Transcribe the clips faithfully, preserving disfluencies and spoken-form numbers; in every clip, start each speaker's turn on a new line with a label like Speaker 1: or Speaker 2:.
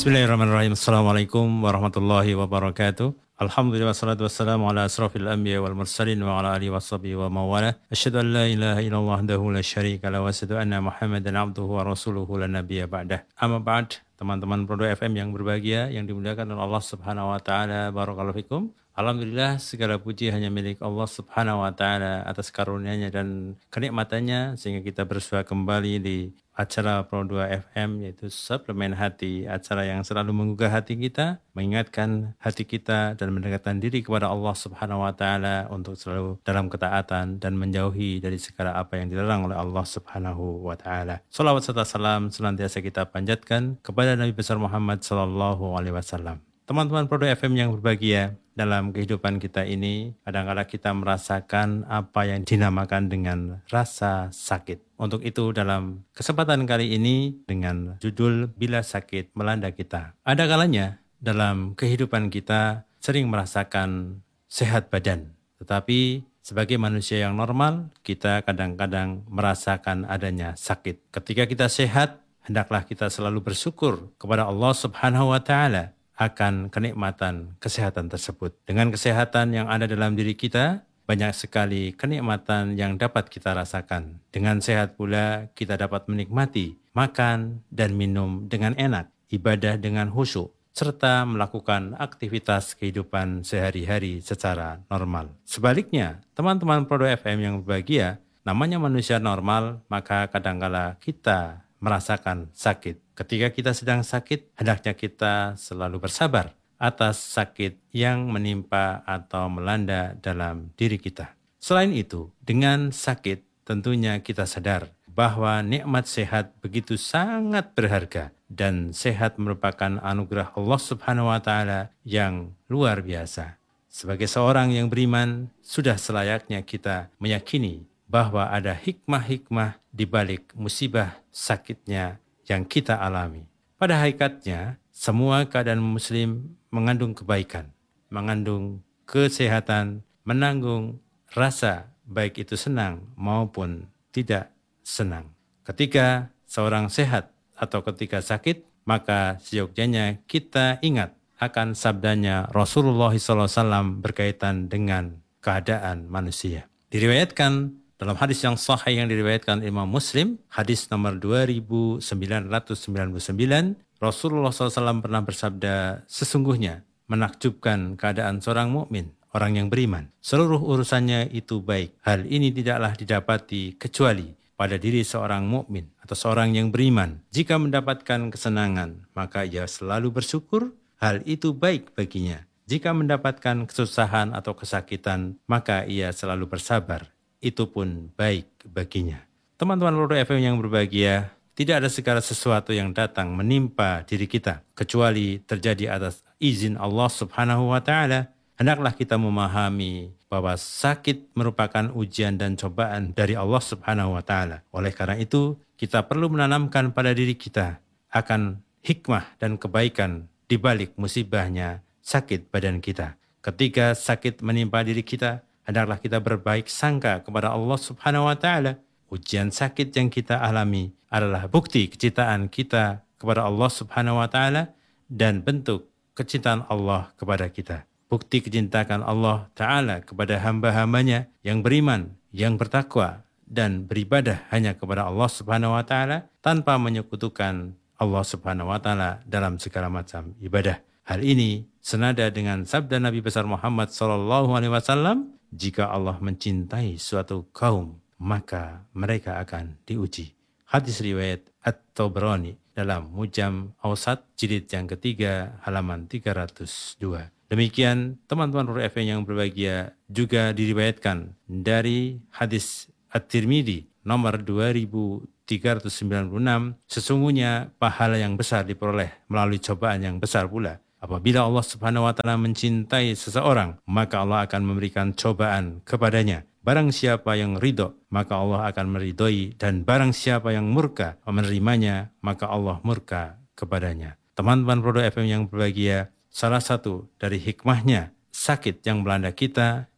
Speaker 1: Bismillahirrahmanirrahim. Assalamualaikum warahmatullahi wabarakatuh. Alhamdulillah wassalatu wassalamu ala asrafil anbiya wal mursalin wa ala alihi washabihi wa mawala. Asyhadu an la ilaha illallah wahdahu la syarika lahu wa asyhadu anna Muhammadan abduhu wa rasuluhu la nabiyya ba'dah. Amma ba'd, teman-teman Prodo F M yang berbahagia yang dimuliakan oleh Allah Subhanahu wa taala, barakallahu fikum. Alhamdulillah, segala puji hanya milik Allah Subhanahu wa taala atas karunia-Nya dan kenikmatannya sehingga kita bersua kembali di acara Pro dua F M, yaitu Suplemen Hati, acara yang selalu menggugah hati kita, mengingatkan hati kita dan mendekatkan diri kepada Allah Subhanahu wa taala untuk selalu dalam ketaatan dan menjauhi dari segala apa yang dilarang oleh Allah Subhanahu wa taala. Shalawat serta salam senantiasa kita panjatkan kepada Nabi besar Muhammad sallallahu alaihi wasallam. Teman-teman Pro dua F M yang berbahagia, dalam kehidupan kita ini kadang-kadang kita merasakan apa yang dinamakan dengan rasa sakit. Untuk itu dalam kesempatan kali ini dengan judul Bila Sakit Melanda Kita. Ada kalanya dalam kehidupan kita sering merasakan sehat badan, tetapi sebagai manusia yang normal kita kadang-kadang merasakan adanya sakit. Ketika kita sehat, hendaklah kita selalu bersyukur kepada Allah Subhanahu wa taala akan kenikmatan kesehatan tersebut. Dengan kesehatan yang ada dalam diri kita, banyak sekali kenikmatan yang dapat kita rasakan. Dengan sehat pula kita dapat menikmati makan dan minum dengan enak, ibadah dengan khusyuk, serta melakukan aktivitas kehidupan sehari-hari secara normal. Sebaliknya, teman-teman Prodo F M yang berbahagia, namanya manusia normal, maka kadangkala kita merasakan sakit. Ketika kita sedang sakit, hendaknya kita selalu bersabar atas sakit yang menimpa atau melanda dalam diri kita. Selain itu, dengan sakit tentunya kita sadar bahwa nikmat sehat begitu sangat berharga dan sehat merupakan anugerah Allah Subhanahu wa taala yang luar biasa. Sebagai seorang yang beriman, sudah selayaknya kita meyakini bahwa ada hikmah-hikmah di balik musibah sakitnya yang kita alami. Pada hakikatnya, semua keadaan muslim mengandung kebaikan, mengandung kesehatan, menanggung rasa baik itu senang maupun tidak senang. Ketika seorang sehat atau ketika sakit, maka seyogyanya kita ingat akan sabdanya Rasulullah shallallahu alaihi wasallam berkaitan dengan keadaan manusia. Diriwayatkan dalam hadis yang sahih yang diriwayatkan Imam Muslim, hadis nomor dua ribu sembilan ratus sembilan puluh sembilan, Rasulullah shallallahu alaihi wasallam pernah bersabda, sesungguhnya menakjubkan keadaan seorang mukmin, orang yang beriman. Seluruh urusannya itu baik. Hal ini tidaklah didapati kecuali pada diri seorang mukmin atau seorang yang beriman. Jika mendapatkan kesenangan, maka ia selalu bersyukur, hal itu baik baginya. Jika mendapatkan kesusahan atau kesakitan, maka ia selalu bersabar. Itu pun baik baginya. Teman-teman Prodo F M yang berbahagia, tidak ada segala sesuatu yang datang menimpa diri kita kecuali terjadi atas izin Allah Subhanahu wa taala. Hendaklah kita memahami bahwa sakit merupakan ujian dan cobaan dari Allah Subhanahu wa taala. Oleh karena itu, kita perlu menanamkan pada diri kita akan hikmah dan kebaikan di balik musibahnya sakit badan kita. Ketika sakit menimpa diri kita, hendaklah kita berbaik sangka kepada Allah Subhanahu wa taala. Ujian sakit yang kita alami adalah bukti kecintaan kita kepada Allah Subhanahu wa taala dan bentuk kecintaan Allah kepada kita. Bukti kecintaan Allah taala kepada hamba-hambanya yang beriman, yang bertakwa dan beribadah hanya kepada Allah Subhanahu wa taala tanpa menyekutukan Allah Subhanahu wa taala dalam segala macam ibadah. Hal ini senada dengan sabda Nabi besar Muhammad sallallahu alaihi wasallam, jika Allah mencintai suatu kaum, maka mereka akan diuji. Hadis riwayat At-Tabrani dalam Mujam Awsat jilid yang ketiga halaman tiga ratus dua. Demikian teman-teman Prodo F M yang berbahagia, juga diriwayatkan dari hadis At-Tirmidzi nomor dua ribu tiga ratus sembilan puluh enam, sesungguhnya pahala yang besar diperoleh melalui cobaan yang besar pula. Apabila Allah Subhanahu wa taala mencintai seseorang, maka Allah akan memberikan cobaan kepadanya. Barang siapa yang ridho, maka Allah akan meridhoi, dan barang siapa yang murka menerimanya, maka Allah murka kepadanya. Teman-teman Prodo F M yang berbahagia, salah satu dari hikmahnya sakit yang melanda kita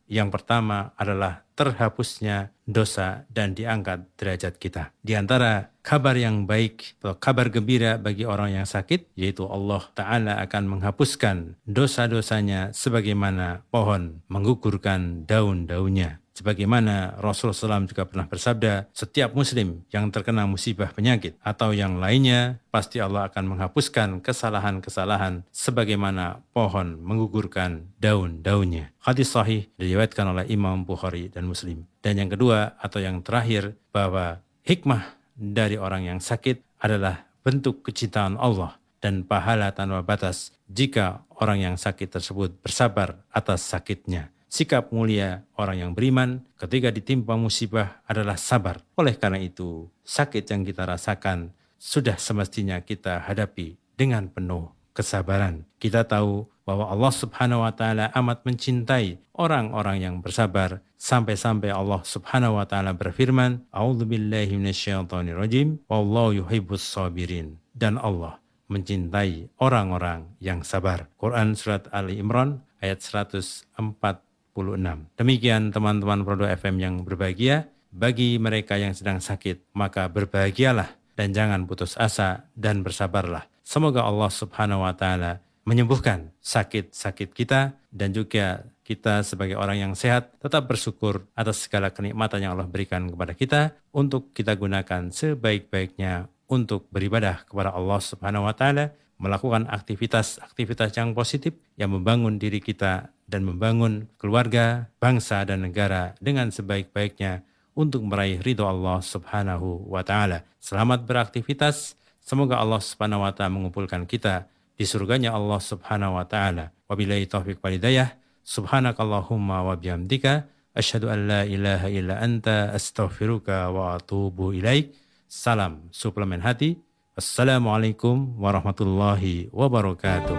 Speaker 1: Yang pertama adalah terhapusnya dosa dan diangkat derajat kita. Di antara kabar yang baik atau kabar gembira bagi orang yang sakit, yaitu Allah Ta'ala akan menghapuskan dosa-dosanya sebagaimana pohon menggugurkan daun-daunnya. Sebagaimana Rasulullah shallallahu alaihi wasallam juga pernah bersabda, setiap muslim yang terkena musibah penyakit atau yang lainnya, pasti Allah akan menghapuskan kesalahan-kesalahan sebagaimana pohon menggugurkan daun-daunnya. Hadis sahih diriwayatkan oleh Imam Bukhari dan Muslim. Dan yang kedua atau yang terakhir, bahwa hikmah dari orang yang sakit adalah bentuk kecintaan Allah dan pahala tanpa batas jika orang yang sakit tersebut bersabar atas sakitnya. Sikap mulia orang yang beriman ketika ditimpa musibah adalah sabar. Oleh karena itu, sakit yang kita rasakan sudah semestinya kita hadapi dengan penuh kesabaran. Kita tahu bahwa Allah Subhanahu wa taala amat mencintai orang-orang yang bersabar, sampai-sampai Allah Subhanahu wa taala berfirman, "A'udzubillahi minasyaitonirrajim, wallahu yuhibbus sabirin." Dan Allah mencintai orang-orang yang sabar. Quran surat Ali Imran ayat seratus empat puluh enam. Demikian teman-teman Prodo F M yang berbahagia, bagi mereka yang sedang sakit, maka berbahagialah dan jangan putus asa dan bersabarlah. Semoga Allah Subhanahu wa taala menyembuhkan sakit-sakit kita dan juga kita sebagai orang yang sehat tetap bersyukur atas segala kenikmatan yang Allah berikan kepada kita untuk kita gunakan sebaik-baiknya untuk beribadah kepada Allah Subhanahu wa taala, melakukan aktivitas-aktivitas yang positif yang membangun diri kita dan membangun keluarga, bangsa dan negara dengan sebaik-baiknya untuk meraih ridho Allah Subhanahu wa taala. Selamat beraktivitas. Semoga Allah Subhanahu wa taala mengumpulkan kita di surganya Allah Subhanahu wa taala. Wabillahi taufiq wal hidayah. Subhanakallahumma wa bihamdika asyhadu an la ilaha illa anta astaghfiruka wa atubu ilaik. Salam suplemen hati. Assalamualaikum warahmatullahi wabarakatuh.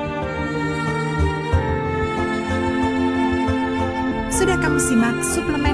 Speaker 2: Sudah kamu simak suplemen